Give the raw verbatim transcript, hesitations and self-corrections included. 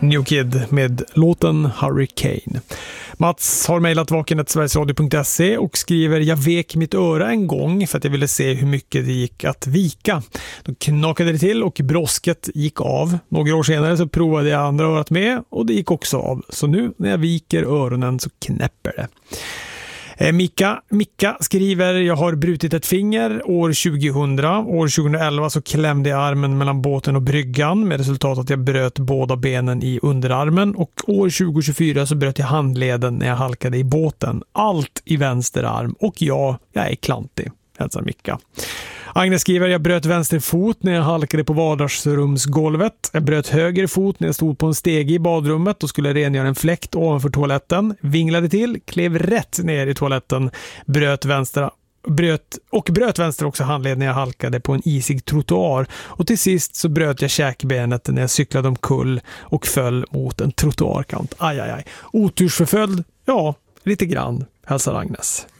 New Kid med låten Hurricane. Mats har mejlat vaken snabel-a sverigesradio punkt se och skriver: jag vek mitt öra en gång för att jag ville se hur mycket det gick att vika. Då knakade det till och brosket gick av. Några år senare så provade jag andra örat med och det gick också av. Så nu när jag viker öronen så knäpper det. Mika, Mika skriver: jag har brutit ett finger år tjugohundra. År tjugoelva så klämde jag armen mellan båten och bryggan med resultat att jag bröt båda benen i underarmen. Och år tjugohundratjugofyra så bröt jag handleden när jag halkade i båten. Allt i vänster arm. Och ja, jag är klantig, hälsar Mika. Agnes skriver: jag bröt vänster fot när jag halkade på vardagsrumsgolvet. Jag bröt höger fot när jag stod på en stege i badrummet och skulle rengöra en fläkt ovanför toaletten. Vinglade till, klev rätt ner i toaletten, bröt vänster bröt och bröt vänster också handled när jag halkade på en isig trottoar. Och till sist så bröt jag käkbenet när jag cyklade omkull och föll mot en trottoarkant. Aj, aj, aj. Otursförföljd? Ja, lite grann, hälsar Agnes.